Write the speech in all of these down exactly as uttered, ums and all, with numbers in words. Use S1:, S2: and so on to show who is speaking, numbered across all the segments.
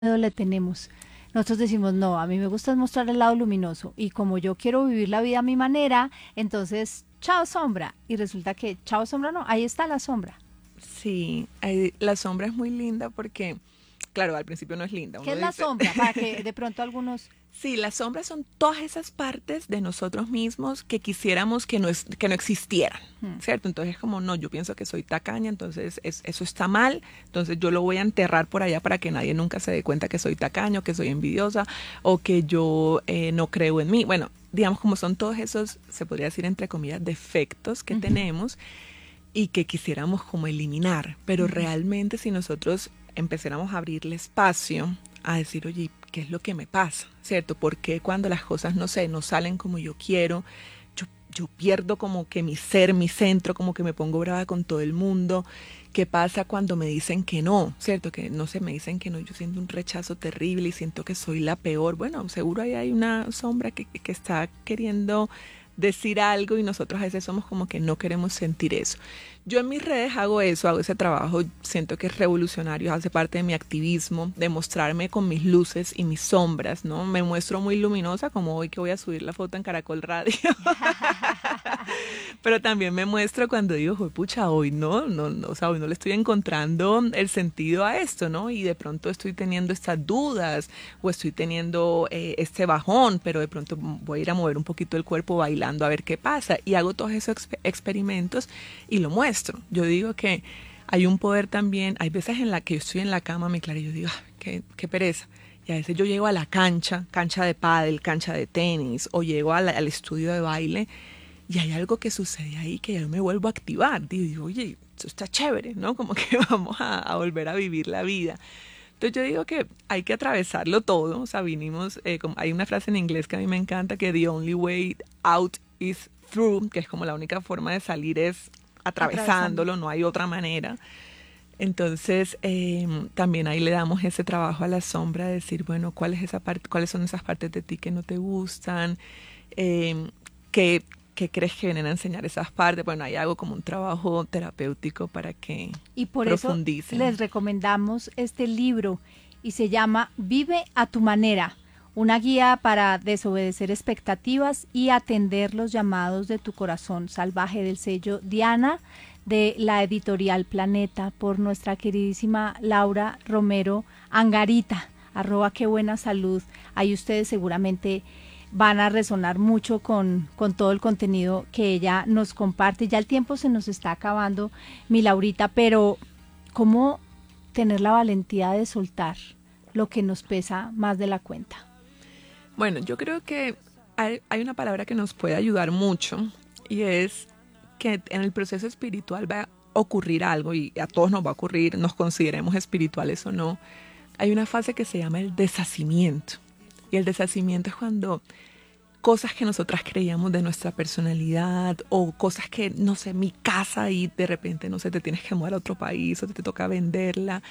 S1: miedo le tenemos. Nosotros decimos, no, a mí me gusta mostrar el lado luminoso y como yo quiero vivir la vida a mi manera, entonces, chao sombra. Y resulta que, chao sombra no, ahí está la sombra.
S2: Sí, hay- la sombra es muy linda porque, claro, al principio no es linda,
S1: ¿Qué
S2: uno
S1: es la
S2: dice,
S1: sombra? Para que de pronto algunos,
S2: sí, las sombras son todas esas partes de nosotros mismos que quisiéramos que no, es- que no existieran,
S1: hmm,
S2: ¿cierto? Entonces es como, no, yo pienso que soy tacaña, entonces es- eso está mal, entonces yo lo voy a enterrar por allá para que nadie nunca se dé cuenta que soy tacaño, que soy envidiosa o que yo eh, no creo en mí. Bueno, digamos como son todos esos, se podría decir entre comillas, defectos que
S1: ujú,
S2: tenemos y que quisiéramos como eliminar, pero
S1: ujú.
S2: realmente si nosotros empezáramos a abrirle espacio a decir, oye, ¿qué es lo que me pasa? ¿Cierto? ¿Por qué cuando las cosas, no sé, no salen como yo quiero, yo, yo pierdo como que mi ser, mi centro, como que me pongo brava con todo el mundo? ¿Qué pasa cuando me dicen que no? ¿Cierto? Que no se me dicen que no, yo siento un rechazo terrible y siento que soy la peor. Bueno, seguro ahí hay una sombra que, que está queriendo decir algo y nosotros a veces somos como que no queremos sentir eso. Yo en mis redes hago eso, hago ese trabajo, siento que es revolucionario, hace parte de mi activismo, de mostrarme con mis luces y mis sombras, ¿no? Me muestro muy luminosa, como hoy que voy a subir la foto en Caracol Radio, pero también me muestro cuando digo, "Jue pucha, hoy no, no, no, o sea, hoy no le estoy encontrando el sentido a esto, ¿no? Y de pronto estoy teniendo estas dudas o estoy teniendo eh, este bajón, pero de pronto voy a ir a mover un poquito el cuerpo bailando a ver qué pasa. Y hago todos esos exp experimentos y lo muestro. Yo digo que hay un poder también, hay veces en la que yo estoy en la cama, mi Clara, y yo digo, ah, qué, qué pereza. Y a veces yo llego a la cancha, cancha de pádel, cancha de tenis, o llego a la- al estudio de baile y hay algo que sucede ahí que yo me vuelvo a activar. Digo, digo, oye, esto está chévere, ¿no? Como que vamos a, a volver a vivir la vida. Entonces yo digo que hay que atravesarlo todo. O sea, vinimos, eh, como, hay una frase en inglés que a mí me encanta, que the only way out is through, que es como la única forma de salir es
S1: Atravesando.
S2: atravesándolo, no hay otra manera. Entonces, eh, también ahí le damos ese trabajo a la sombra de decir, bueno, ¿cuál es esa parte, cuáles son esas partes de ti que no te gustan? Eh, ¿qué, ¿Qué crees que vienen a enseñar esas partes? Bueno, ahí hago como un trabajo terapéutico para que
S1: Y por eso
S2: profundicen.
S1: les recomendamos este libro y se llama Vive a tu manera, una guía para desobedecer expectativas y atender los llamados de tu corazón salvaje del sello Diana de la editorial Planeta por nuestra queridísima Laura Romero Angarita, arroba qué buena salud. Ahí ustedes seguramente van a resonar mucho con, con todo el contenido que ella nos comparte. Ya el tiempo se nos está acabando, mi Laurita, pero ¿cómo tener la valentía de soltar lo que nos pesa más de la cuenta?
S2: Bueno, yo creo que hay, hay una palabra que nos puede ayudar mucho y es que en el proceso espiritual va a ocurrir algo y a todos nos va a ocurrir, nos consideremos espirituales o no. Hay una fase que se llama el deshacimiento. Y el deshacimiento es cuando cosas que nosotras creíamos de nuestra personalidad o cosas que, no sé, mi casa y de repente, no sé, te tienes que mudar a otro país o te, te toca venderla.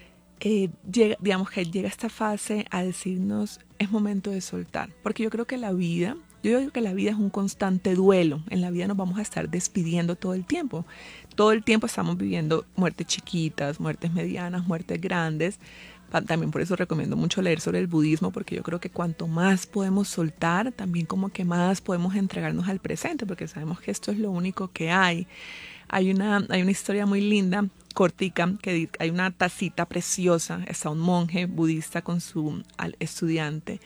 S2: Eh, llega, digamos que llega esta fase a decirnos, es momento de soltar. Porque yo creo que la vida, yo digo que la vida es un constante duelo. En la vida nos vamos a estar despidiendo todo el tiempo. Todo el tiempo estamos viviendo muertes chiquitas, muertes medianas, muertes grandes. También por eso recomiendo mucho leer sobre el budismo, porque yo creo que cuanto más podemos soltar, también como que más podemos entregarnos al presente, porque sabemos que esto es lo único que hay. Hay una, hay una historia muy linda, cortica, que hay una tacita preciosa, está un monje budista con su estudiante,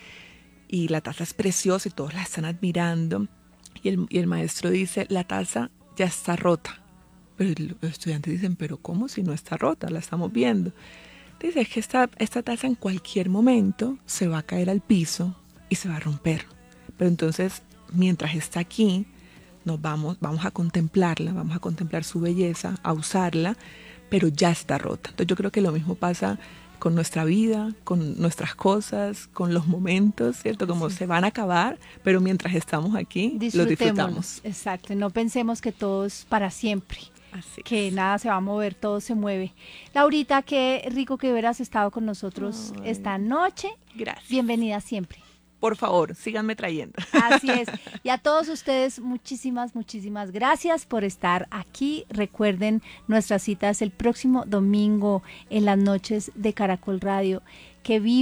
S2: y la taza es preciosa y todos la están admirando, y el, y el maestro dice, la taza ya está rota. Pero los estudiantes dicen, pero ¿cómo si no está rota? La estamos viendo. Dice, es que esta, esta taza en cualquier momento se va a caer al piso y se va a romper. Pero entonces, mientras está aquí, nos vamos, vamos a contemplarla, vamos a contemplar su belleza, a usarla, pero ya está rota. Entonces yo creo que lo mismo pasa con nuestra vida, con nuestras cosas, con los momentos, ¿cierto? Como
S1: Así
S2: se
S1: es.
S2: van a acabar, pero mientras estamos aquí, los
S1: Disfrutémoslos,
S2: disfrutamos.
S1: exacto. Y no pensemos que todo es para siempre,
S2: Así
S1: que
S2: es.
S1: nada se va a mover, todo se mueve. Laurita, qué rico que hubieras estado con nosotros esta
S2: Ay,
S1: noche.
S2: gracias.
S1: Bienvenida siempre.
S2: Por favor, síganme trayendo.
S1: Así es. Y a todos ustedes, muchísimas, muchísimas gracias por estar aquí. Recuerden, nuestra cita es el próximo domingo en las noches de Caracol Radio. que vive